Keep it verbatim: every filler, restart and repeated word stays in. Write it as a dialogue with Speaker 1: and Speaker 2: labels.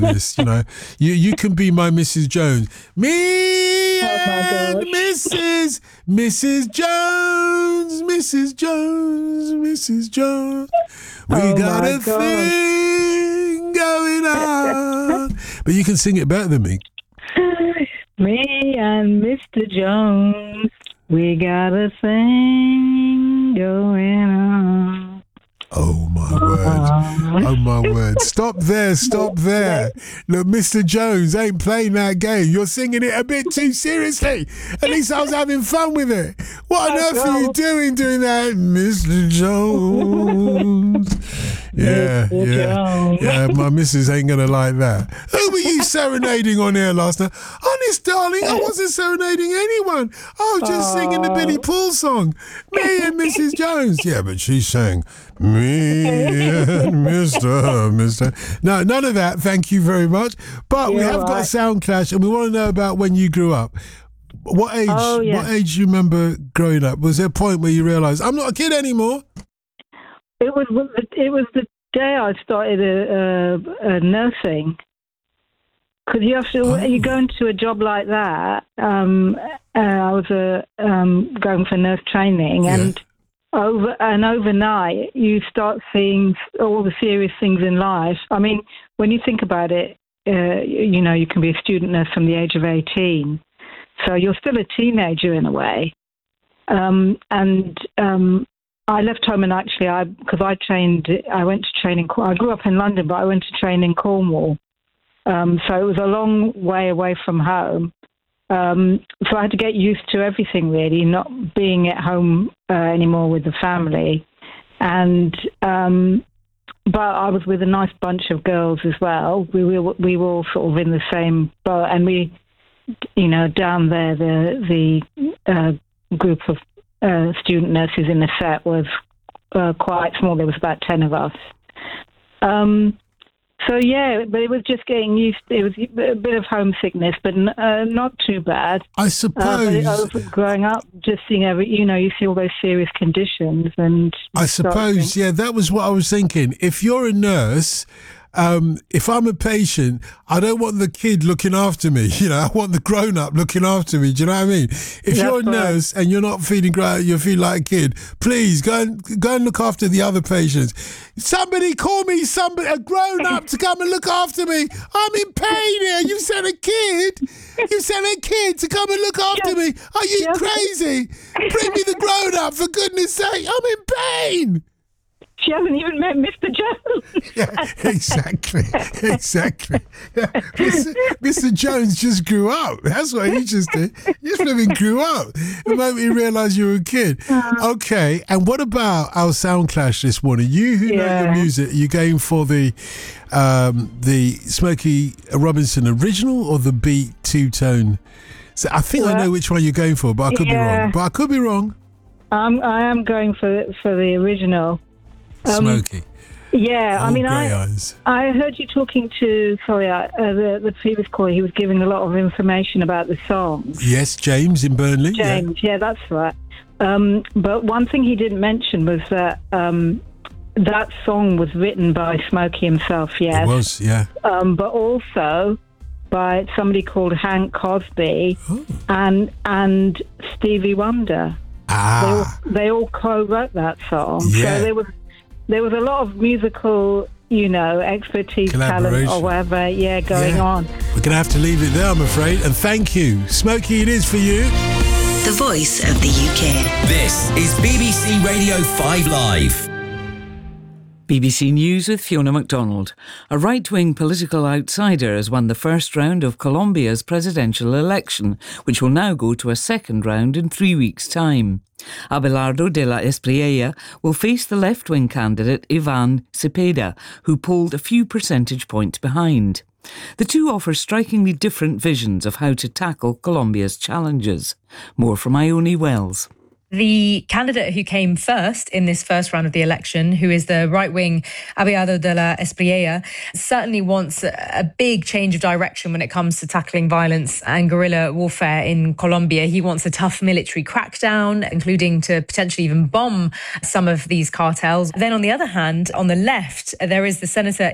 Speaker 1: Miss. You know, you you can be my Missus Jones. Me
Speaker 2: Oh
Speaker 1: and
Speaker 2: my gosh.
Speaker 1: Missus Missus Jones, Missus Jones, Missus Jones. We
Speaker 2: Oh
Speaker 1: got
Speaker 2: my
Speaker 1: a
Speaker 2: gosh.
Speaker 1: thing going on. But you can sing it better than me.
Speaker 2: Me and Mister Jones, we got a thing going on.
Speaker 1: Oh my word. Oh my word. Stop there, stop there. Look, Mister Jones ain't playing that game. You're singing it a bit too seriously. At least I was having fun with it. What on earth are you doing doing that, Mister Jones? Yeah,
Speaker 2: Mister
Speaker 1: yeah.
Speaker 2: Jones.
Speaker 1: Yeah, my missus ain't gonna like that. Who were you serenading on air last night? Honest, darling, I wasn't serenading anyone. I was just singing the Billy Paul song. Me and Missus Jones. Yeah, but she sang me and Mister Mister No, none of that. Thank you very much. But we
Speaker 2: Yeah,
Speaker 1: have got a
Speaker 2: right.
Speaker 1: sound clash, and we want to know about when you grew up. What age?
Speaker 2: Oh, yeah.
Speaker 1: What age do you remember growing up? Was there a point where you realised I'm not a kid anymore?
Speaker 2: It was it was the day I started a, a, a nursing. Because you have to,
Speaker 1: Oh.
Speaker 2: you go into a job like that. Um, uh, I was a, um, going for nurse training,
Speaker 1: Yeah.
Speaker 2: and over and overnight you start seeing all the serious things in life. I mean, when you think about it, uh, you know, you can be a student nurse from the age of eighteen, so you're still a teenager in a way. Um, and um, I left home, and actually, I because I trained, I went to train in. I grew up in London, but I went to train in Cornwall. Um, so it was a long way away from home. Um, so I had to get used to everything, really, not being at home uh, anymore with the family. And um, but I was with a nice bunch of girls as well. We were we were all sort of in the same boat, and we, you know, down there the the uh, group of uh, student nurses in the set was uh, quite small. There was about ten of us. Um, So, yeah, but it was just getting used to it. Was a bit of homesickness, but uh, not too bad.
Speaker 1: I
Speaker 2: Uh,
Speaker 1: suppose.
Speaker 2: but it, I was growing up, just seeing every, you know, you see all those serious conditions. And
Speaker 1: I suppose, yeah, that was what I was thinking. If you're a nurse, um, if I'm a patient, I don't want the kid looking after me. You know, I want the grown up looking after me. Do you know what I mean? If
Speaker 2: That's
Speaker 1: you're a
Speaker 2: right.
Speaker 1: nurse and you're not feeling great, you feel like a kid, please go and go and look after the other patients. Somebody call me somebody, a grown up to come and look after me. I'm in pain here. You sent a kid. You sent a kid to come and look after me. Are you
Speaker 2: Yes.
Speaker 1: crazy? Bring me the grown up, for goodness sake. I'm in pain.
Speaker 2: she hasn't even met Mister Jones.
Speaker 1: Yeah, exactly, exactly. Yeah. Mister Mister Jones just grew up. That's what he just did. He just living grew up. The moment he realised you were a kid. Okay, and what about our sound clash this morning? You who know
Speaker 2: Yeah.
Speaker 1: your music, are you going for the um, the Smokey Robinson original or the beat two tone? So I think I
Speaker 2: Well,
Speaker 1: know which one you're going for, but I could be
Speaker 2: yeah.
Speaker 1: wrong. But I could be wrong.
Speaker 2: Um, I am going for for the original. Um,
Speaker 1: Smokey.
Speaker 2: Yeah, I
Speaker 1: Oh,
Speaker 2: mean,
Speaker 1: grey
Speaker 2: I
Speaker 1: eyes.
Speaker 2: I heard you talking to sorry uh, the the previous caller. He was giving a lot of information about the songs.
Speaker 1: Yes, James in Burnley. yeah.
Speaker 2: James, yeah, that's right. Um, but one thing he didn't mention was that um, that song was written by Smokey himself, yes,
Speaker 1: It was, yeah.
Speaker 2: um, but also by somebody called Hank Crosby
Speaker 1: Oh.
Speaker 2: and and Stevie Wonder. They all,
Speaker 1: Ah,
Speaker 2: they all co-wrote that song.
Speaker 1: Yeah.
Speaker 2: So there was there was a lot of musical, you know, expertise, talent,
Speaker 1: Collaboration.
Speaker 2: or whatever, yeah, going
Speaker 1: Yeah.
Speaker 2: on.
Speaker 1: we're going to have to leave it there, I'm afraid. And thank you. Smokey, it is for you.
Speaker 3: The voice of the U K.
Speaker 4: This is B B C Radio five Live.
Speaker 5: B B C News with Fiona MacDonald. A right-wing political outsider has won the first round of Colombia's presidential election, which will now go to a second round in three weeks' time. Abelardo de la Espriella will face the left-wing candidate Ivan Cepeda, who polled a few percentage points behind. The two offer strikingly different visions of how to tackle Colombia's challenges. More from Ione Wells.
Speaker 6: The candidate who came first in this first round of the election, who is the right-wing Abelardo de la Espriella, certainly wants a big change of direction when it comes to tackling violence and guerrilla warfare in Colombia. He wants a tough military crackdown, including to potentially even bomb some of these cartels. Then on the other hand, on the left, there is the Senator